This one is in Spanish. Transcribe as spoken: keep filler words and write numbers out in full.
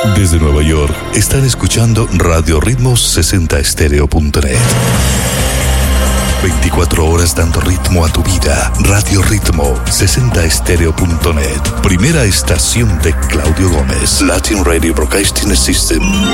Desde Nueva York, están escuchando Radio Ritmo sesenta estéreo punto net. veinticuatro horas dando ritmo a tu vida. Radio Ritmo sesenta estéreo punto net. Primera estación de Claudio Gómez. Latin Radio Broadcasting System.